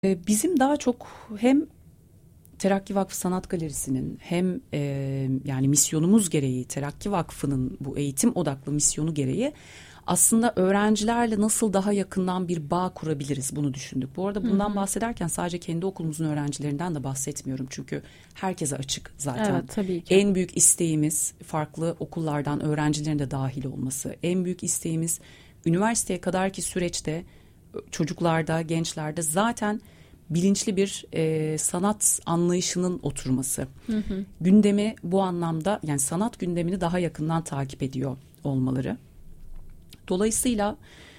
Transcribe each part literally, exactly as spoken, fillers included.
Bizim daha çok hem Terakki Vakfı Sanat Galerisi'nin hem e, yani misyonumuz gereği Terakki Vakfı'nın bu eğitim odaklı misyonu gereği aslında öğrencilerle nasıl daha yakından bir bağ kurabiliriz bunu düşündük. Bu arada bundan hı hı. bahsederken sadece kendi okulumuzun öğrencilerinden de bahsetmiyorum. Çünkü herkese açık zaten. Evet, tabii ki. En büyük isteğimiz farklı okullardan öğrencilerin de dahil olması. En büyük isteğimiz üniversiteye kadarki süreçte çocuklarda, gençlerde zaten bilinçli bir e, sanat anlayışının oturması. Hı hı. Gündemi bu anlamda, yani sanat gündemini daha yakından takip ediyor olmaları. Dolayısıyla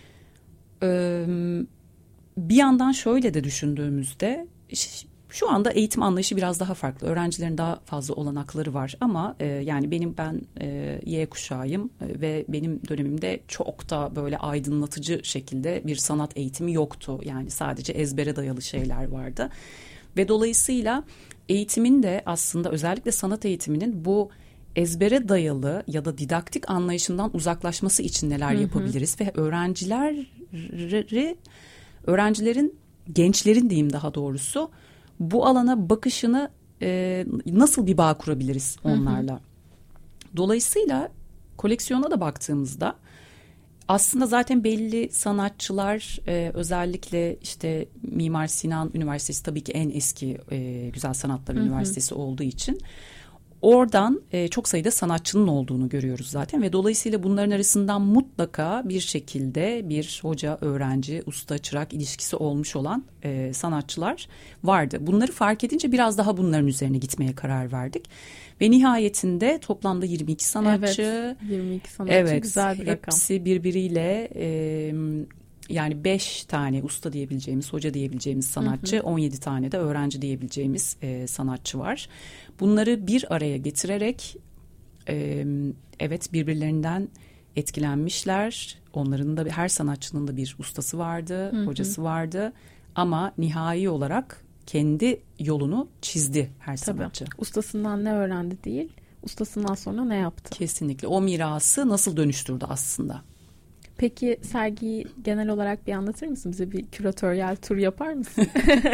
e, bir yandan şöyle de düşündüğümüzde şu anda eğitim anlayışı biraz daha farklı. Öğrencilerin daha fazla olanakları var ama e, yani benim ben e, Y kuşağıyım e, ve benim dönemimde çok da böyle aydınlatıcı şekilde bir sanat eğitimi yoktu. Yani sadece ezbere dayalı şeyler vardı. Ve dolayısıyla eğitimin de aslında özellikle sanat eğitiminin bu ezbere dayalı ya da didaktik anlayışından uzaklaşması için neler hı hı. yapabiliriz ve öğrencileri öğrencilerin gençlerin diyeyim daha doğrusu bu alana bakışını e, nasıl bir bağ kurabiliriz onlarla? Hı hı. Dolayısıyla koleksiyona da baktığımızda aslında zaten belli sanatçılar e, özellikle işte Mimar Sinan Üniversitesi tabii ki en eski e, Güzel Sanatlar hı hı. Üniversitesi olduğu için oradan e, çok sayıda sanatçının olduğunu görüyoruz zaten ve dolayısıyla bunların arasından mutlaka bir şekilde bir hoca, öğrenci, usta, çırak ilişkisi olmuş olan e, sanatçılar vardı. Bunları fark edince biraz daha bunların üzerine gitmeye karar verdik. Ve nihayetinde toplamda yirmi iki sanatçı. Evet, yirmi iki sanatçı evet, güzel bir rakam. Hepsi birbiriyle e, yani beş tane usta diyebileceğimiz, hoca diyebileceğimiz sanatçı, hı hı. on yedi tane de öğrenci diyebileceğimiz e, sanatçı var. Bunları bir araya getirerek e, evet birbirlerinden etkilenmişler. Onların da her sanatçının da bir ustası vardı, hı hı. hocası vardı. Ama nihai olarak kendi yolunu çizdi her Tabii. sanatçı. Ustasından ne öğrendi değil, ustasından sonra ne yaptı? Kesinlikle. O mirası nasıl dönüştürdü aslında? Peki sergiyi genel olarak bir anlatır mısın? Bize bir küratöryel tur yapar mısın?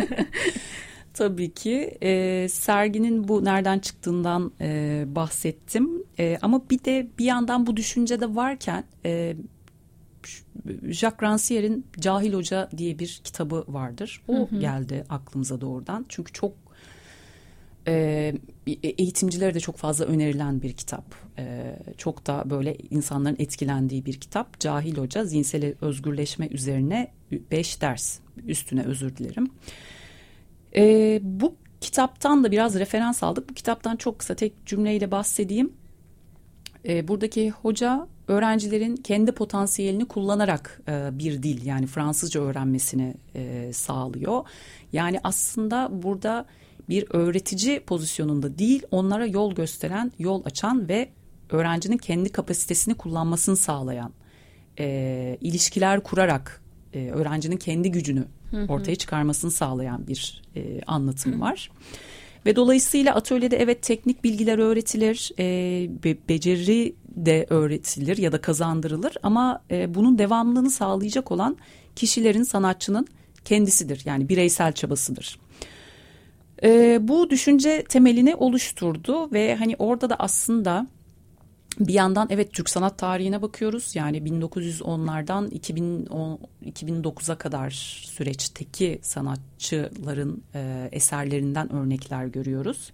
Tabii ki. E, serginin bu nereden çıktığından e, bahsettim. E, ama bir de bir yandan bu düşünce de varken e, Jacques Rancière'in Cahil Hoca diye bir kitabı vardır. O hı hı. geldi aklımıza doğrudan. Çünkü çok e, eğitimcilere de çok fazla önerilen bir kitap. E, çok da böyle insanların etkilendiği bir kitap. Cahil Hoca zihinsel özgürleşme üzerine beş ders. Üstüne özür dilerim. E, bu kitaptan da biraz referans aldık. Bu kitaptan çok kısa tek cümleyle bahsedeyim. E, buradaki hoca öğrencilerin kendi potansiyelini kullanarak e, bir dil yani Fransızca öğrenmesini e, sağlıyor. Yani aslında burada bir öğretici pozisyonunda değil, onlara yol gösteren, yol açan ve öğrencinin kendi kapasitesini kullanmasını sağlayan, e, ilişkiler kurarak e, öğrencinin kendi gücünü ortaya çıkarmasını sağlayan bir e, anlatım var. Ve dolayısıyla atölyede evet teknik bilgiler öğretilir, e, be, beceri de öğretilir ya da kazandırılır ama e, bunun devamlılığını sağlayacak olan kişilerin, sanatçının kendisidir. Yani bireysel çabasıdır. E, bu düşünce temelini oluşturdu ve hani orada da aslında bir yandan evet Türk sanat tarihine bakıyoruz. Yani bin dokuz yüz onlardan iki bin on, iki bin dokuza kadar süreçteki sanatçıların e, eserlerinden örnekler görüyoruz.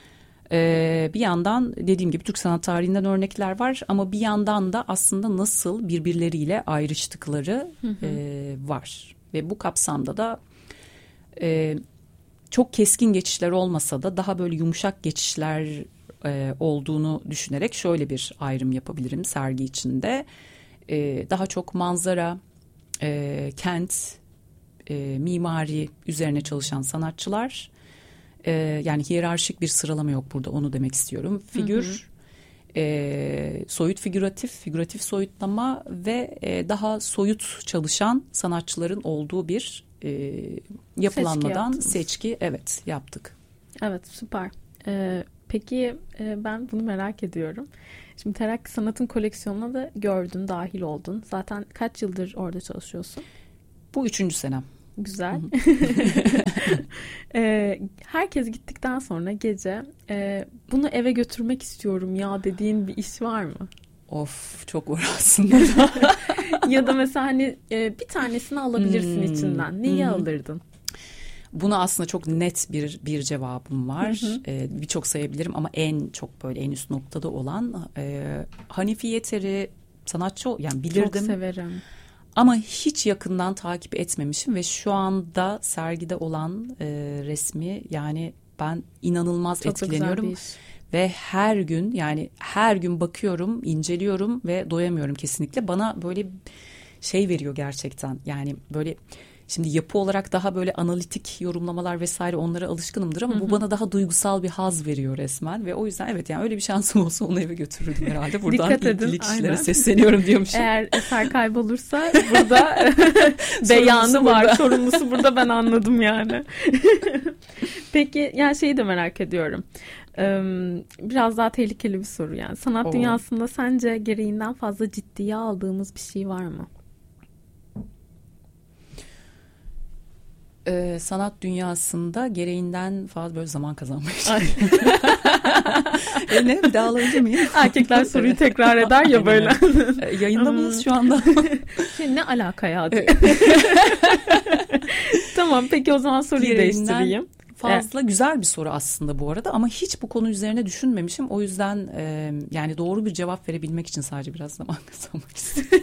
E, bir yandan dediğim gibi Türk sanat tarihinden örnekler var ama bir yandan da aslında nasıl birbirleriyle ayrıştıkları hı hı. E, var. Ve bu kapsamda da e, çok keskin geçişler olmasa da daha böyle yumuşak geçişler E, olduğunu düşünerek şöyle bir ayrım yapabilirim sergi içinde. E, daha çok manzara, e, kent, e, mimari üzerine çalışan sanatçılar. E, yani hiyerarşik bir sıralama yok burada, onu demek istiyorum. Figür, hı hı. E, soyut figüratif, figüratif soyutlama ve e, daha soyut çalışan sanatçıların olduğu bir e, yapılanmadan seçki, seçki evet yaptık. Evet, süper. Evet. Peki ben bunu merak ediyorum. Şimdi Terakki Sanat'ın koleksiyonuna da gördün, dahil oldun. Zaten kaç yıldır orada çalışıyorsun? Bu üçüncü senem. güzel. e, herkes gittikten sonra gece e, bunu eve götürmek istiyorum ya dediğin bir iş var mı? Of, çok var aslında. Ya da mesela hani e, bir tanesini alabilirsin hmm. içinden. Neyi hmm. alırdın? Buna aslında çok net bir bir cevabım var. Ee, birçok sayabilirim ama en çok böyle en üst noktada olan e, Hanifi Yeter'i sanatçı, yani bilirdim. Çok severim. Ama hiç yakından takip etmemişim ve şu anda sergide olan e, resmi, yani ben inanılmaz çok etkileniyorum. Ve her gün, yani her gün bakıyorum, inceliyorum ve doyamıyorum kesinlikle. Bana böyle şey veriyor gerçekten. Yani böyle şimdi yapı olarak daha böyle analitik yorumlamalar vesaire, onlara alışkınımdır ama hı hı. bu bana daha duygusal bir haz veriyor resmen ve o yüzden evet, yani öyle bir şansım olsa onu eve götürürdüm herhalde. Buradan ilgili kişilere sesleniyorum diyormuşum. Eğer eser kaybolursa burada beyanı var, burada. Sorumlusu burada, ben anladım yani. Peki, yani şeyi de merak ediyorum. Biraz daha tehlikeli bir soru yani. Sanat Oo. dünyasında sence gereğinden fazla ciddiye aldığımız bir şey var mı? Ee, sanat dünyasında gereğinden fazla böyle zaman kazanmaya e ne? Bir daha alabilir miyim? Erkekler soruyu tekrar eder ya böyle. E, yayında mıyız şu anda? Şey, ne alaka ya? Tamam, peki o zaman soruyu gereğinden değiştireyim. Fazla evet. Güzel bir soru aslında bu arada ama hiç bu konu üzerine düşünmemişim. O yüzden e, yani doğru bir cevap verebilmek için sadece biraz zaman kazanmak istiyorum.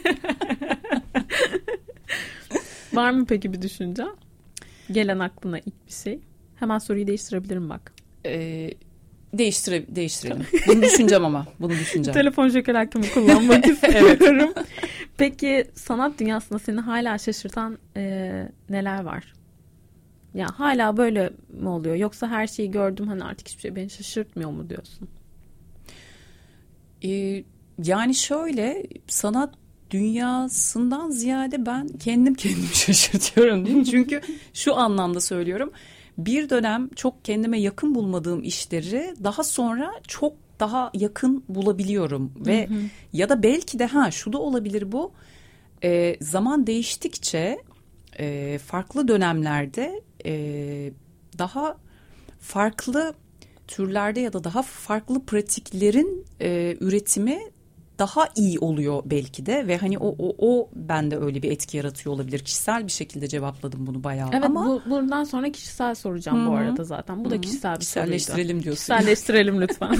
Var mı peki bir düşünce? Gelen aklına ilk bir şey. Hemen soruyu değiştirebilirim bak. Ee, değiştire, değiştirelim. Bunu düşüneceğim ama. Bunu düşüneceğim. Telefon joker hakkımı kullanmak istiyorum. Evet. Peki sanat dünyasında seni hala şaşırtan e, neler var? Ya hala böyle mi oluyor? Yoksa her şeyi gördüm, hani artık hiçbir şey beni şaşırtmıyor mu diyorsun? Ee, yani şöyle, sanat dünyasından ziyade ben kendim kendimi şaşırtıyorum değil mi? Çünkü şu anlamda söylüyorum. Bir dönem çok kendime yakın bulmadığım işleri daha sonra çok daha yakın bulabiliyorum. Ve hı hı. ya da belki de ha şu da olabilir bu. E, zaman değiştikçe e, farklı dönemlerde e, daha farklı türlerde ya da daha farklı pratiklerin e, üretimi daha iyi oluyor belki de ve hani o o o bende öyle bir etki yaratıyor olabilir. Kişisel bir şekilde cevapladım bunu bayağı. Evet, ama bu, buradan sonra kişisel soracağım Hı-hı. bu arada zaten. Bu Hı-hı. da kişisel bir soruydu. Kişiselleştirelim diyorsun. Kişiselleştirelim lütfen.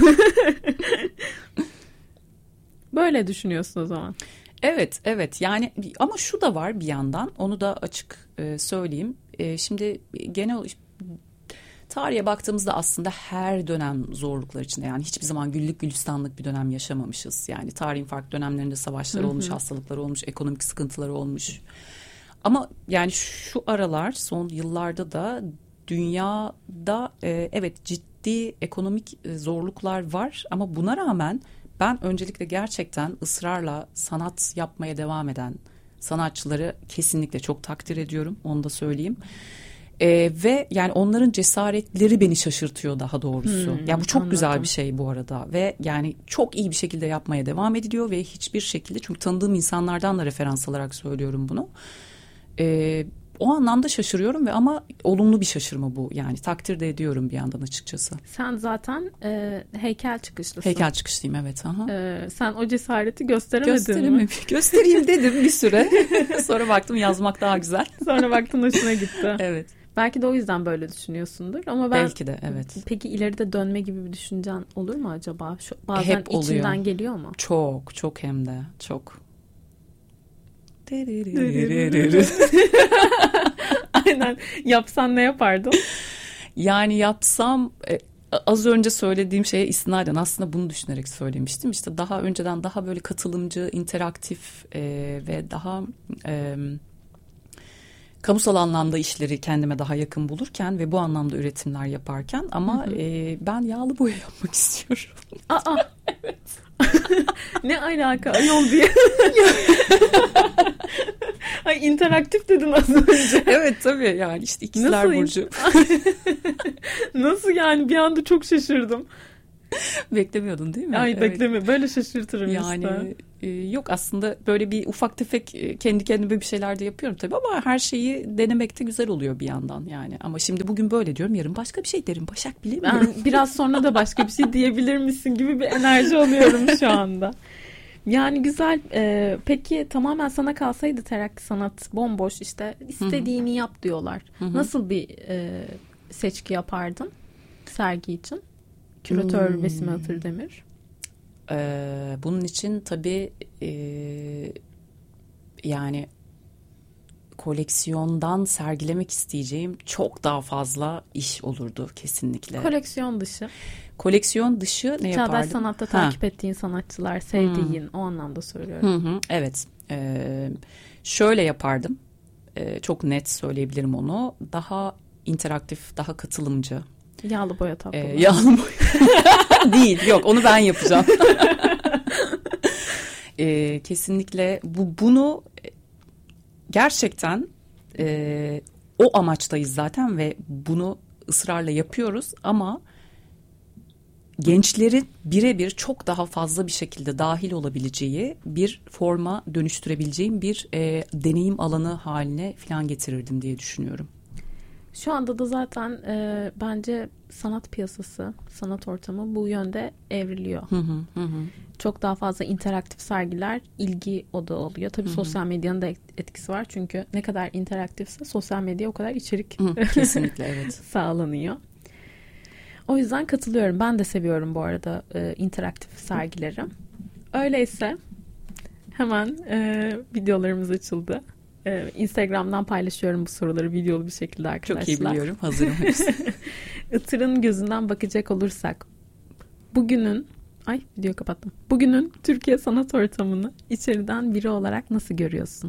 Böyle düşünüyorsun o zaman. Evet, evet. Yani ama şu da var bir yandan. Onu da açık e, söyleyeyim. E, şimdi genel tarihe baktığımızda aslında her dönem zorluklar içinde, yani hiçbir zaman güllük gülistanlık bir dönem yaşamamışız. Yani tarihin farklı dönemlerinde savaşlar hı hı. olmuş, hastalıklar olmuş, ekonomik sıkıntılar olmuş. Ama yani şu aralar, son yıllarda da dünyada e, evet ciddi ekonomik zorluklar var ama buna rağmen ben öncelikle gerçekten ısrarla sanat yapmaya devam eden sanatçıları kesinlikle çok takdir ediyorum, onu da söyleyeyim. Ee, ve yani onların cesaretleri beni şaşırtıyor daha doğrusu. Hmm, yani bu çok anladım. Güzel bir şey bu arada ve yani çok iyi bir şekilde yapmaya devam ediliyor ve hiçbir şekilde, çünkü tanıdığım insanlardan da referans alarak söylüyorum bunu. Ee, o anlamda şaşırıyorum ve ama olumlu bir şaşırma bu, yani takdir de ediyorum bir yandan açıkçası. Sen zaten e, heykel çıkışlısın. Heykel çıkışlıyım, evet. Aha. E, sen o cesareti gösteremedin Göstereyim mi? Göstereyim dedim bir süre. Sonra baktım yazmak daha güzel. Sonra baktın hoşuna gitti. Evet. Belki de o yüzden böyle düşünüyorsundur ama ben... Belki de, evet. Peki ileride dönme gibi bir düşüncen olur mu acaba? Şu, bazen hep içinden oluyor. Geliyor mu? Çok, çok hem de çok. Aynen. Yapsan ne yapardın? Yani yapsam... E, az önce söylediğim şeye istinaden aslında bunu düşünerek söylemiştim. İşte daha önceden daha böyle katılımcı, interaktif e, ve daha... E, kamusal anlamda işleri kendime daha yakın bulurken ve bu anlamda üretimler yaparken ama hı hı. E, ben yağlı boya yapmak istiyorum. Aa. Evet. Ne alaka ayol diye. Ay, interaktif dedin az önce. Evet tabii, yani işte ikizler burcu. Nasıl yani, bir anda çok şaşırdım. Beklemiyordun değil mi? Ay evet. bekleme. Böyle şaşırtırım yani, işte. E, yok aslında böyle bir ufak tefek e, kendi kendime bir şeyler de yapıyorum tabii ama her şeyi denemek de güzel oluyor bir yandan yani. Ama şimdi bugün böyle diyorum, yarın başka bir şey derim. Başak bilemiyorum. Ben biraz sonra da başka bir şey diyebilir misin gibi bir enerji alıyorum şu anda. Yani güzel. Ee, peki tamamen sana kalsaydı Terakki Sanat bomboş, işte istediğini Hı-hı. yap diyorlar. Hı-hı. Nasıl bir e, seçki yapardın sergi için? Küratör hmm. Besime Atırdemir. Ee, bunun için tabii e, yani koleksiyondan sergilemek isteyeceğim çok daha fazla iş olurdu kesinlikle. Koleksiyon dışı. Koleksiyon dışı ne Çağdaş yapardım? Çağdaş sanatta takip ha. ettiğin sanatçılar, sevdiğin hmm. o anlamda söylüyorum. Hı hı, evet. Ee, şöyle yapardım. Ee, çok net söyleyebilirim onu. Daha interaktif, daha katılımcı. Yağlı boya tablolar. Ee, yağlı boya. Değil, yok onu ben yapacağım. ee, kesinlikle bu bunu gerçekten e, o amaçtayız zaten ve bunu ısrarla yapıyoruz ama gençlerin birebir çok daha fazla bir şekilde dahil olabileceği bir forma dönüştürebileceğim bir e, deneyim alanı haline falan getirirdim diye düşünüyorum. Şu anda da zaten e, bence sanat piyasası, sanat ortamı bu yönde evriliyor. Hı hı, hı. Çok daha fazla interaktif sergiler ilgi odağı oluyor. Tabii hı hı. sosyal medyanın da etkisi var. Çünkü ne kadar interaktifse sosyal medya o kadar içerik hı, kesinlikle evet. sağlanıyor. O yüzden katılıyorum. Ben de seviyorum bu arada e, interaktif sergileri. Öyleyse hemen e, videolarımız açıldı. E, Instagram'dan paylaşıyorum bu soruları videolu bir şekilde arkadaşlar. Çok iyi biliyorum. Hazırım hepsi. Itır'ın gözünden bakacak olursak bugünün ay video kapattım. Bugünün Türkiye sanat ortamını içeriden biri olarak nasıl görüyorsun?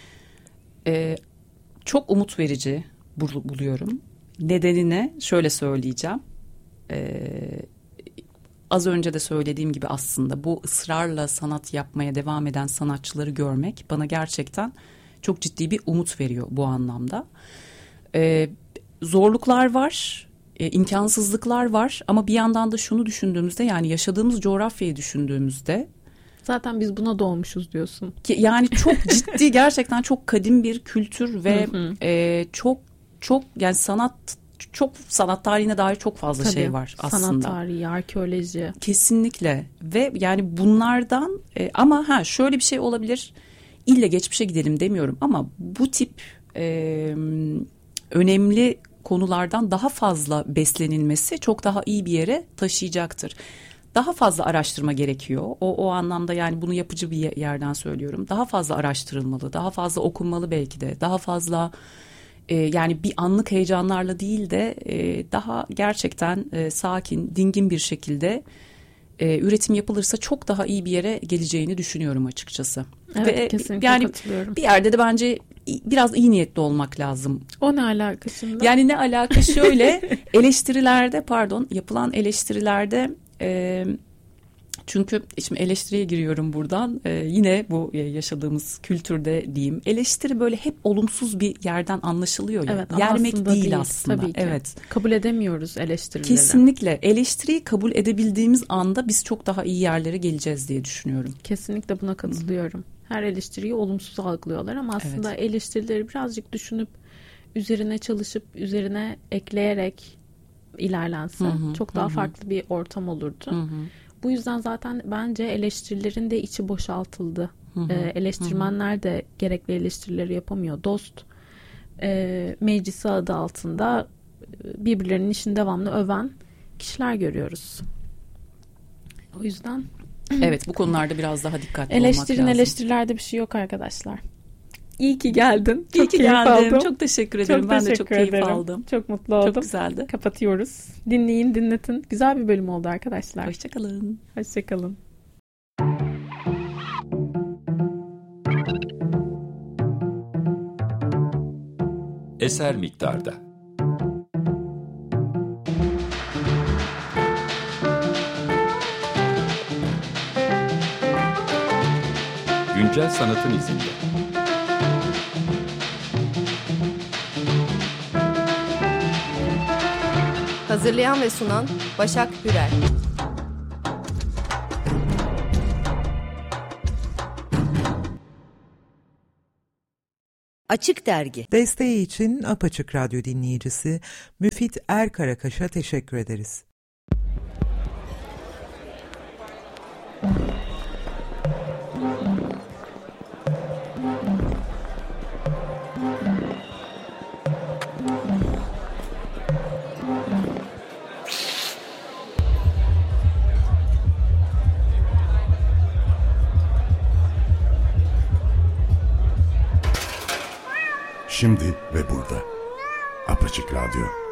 E, çok umut verici buluyorum. Nedenine şöyle söyleyeceğim. Ee, az önce de söylediğim gibi aslında bu ısrarla sanat yapmaya devam eden sanatçıları görmek bana gerçekten çok ciddi bir umut veriyor bu anlamda. Ee, zorluklar var, e, imkansızlıklar var ama bir yandan da şunu düşündüğümüzde yani yaşadığımız coğrafyayı düşündüğümüzde zaten biz buna doğmuşuz diyorsun. Ki, yani çok ciddi gerçekten çok kadim bir kültür ve e, çok çok yani sanat çok sanat tarihine dair çok fazla Tabii, şey var aslında. Sanat tarihi, arkeoloji. Kesinlikle ve yani bunlardan e, ama ha şöyle bir şey olabilir. İlle geçmişe gidelim demiyorum ama bu tip e, önemli konulardan daha fazla beslenilmesi çok daha iyi bir yere taşıyacaktır. Daha fazla araştırma gerekiyor. O o anlamda yani bunu yapıcı bir yerden söylüyorum. Daha fazla araştırılmalı, daha fazla okunmalı belki de. Daha fazla e, yani bir anlık heyecanlarla değil de e, daha gerçekten e, sakin, dingin bir şekilde e, üretim yapılırsa çok daha iyi bir yere geleceğini düşünüyorum açıkçası. Evet, Ve, kesinlikle yani katılıyorum. Bir yerde de bence biraz iyi niyetli olmak lazım. O ne alaka şimdi? Yani ne alaka şöyle eleştirilerde pardon yapılan eleştirilerde e, çünkü şimdi eleştiriye giriyorum buradan e, yine bu yaşadığımız kültürde diyeyim eleştiri böyle hep olumsuz bir yerden anlaşılıyor ya. Evet, yermek aslında değil, değil aslında. Tabii ki. Evet. Kabul edemiyoruz eleştirileri. Kesinlikle eleştiriyi kabul edebildiğimiz anda biz çok daha iyi yerlere geleceğiz diye düşünüyorum. Kesinlikle buna katılıyorum. Hı. Her eleştiriyi olumsuz algılıyorlar ama aslında evet. eleştirileri birazcık düşünüp üzerine çalışıp üzerine ekleyerek ilerlense hı hı, çok daha hı. farklı bir ortam olurdu. Hı hı. Bu yüzden zaten bence eleştirilerin de içi boşaltıldı. Hı hı, ee, eleştirmenler hı. de gerekli eleştirileri yapamıyor. Dost e, meclisi adı altında birbirlerinin işini devamlı öven kişiler görüyoruz. O yüzden evet bu konularda biraz daha dikkatli eleştirin, olmak lazım. Eleştirilerde bir şey yok arkadaşlar. İyi ki geldin. İyi çok ki geldim. Aldım. Çok teşekkür ederim. Çok ben teşekkür de çok keyif ederim. aldım. Çok mutlu oldum. Çok güzeldi. Kapatıyoruz. Dinleyin, dinletin. Güzel bir bölüm oldu arkadaşlar. Hoşçakalın. Hoşçakalın. Eser miktarda. Güncel sanatın izinde. Hazırlayan ve sunan Başak Hürel. Açık Dergi. Desteği için Apaçık Radyo dinleyicisi Müfit Erkarakaş'a teşekkür ederiz. Şimdi ve burada. Apaçık Radyo.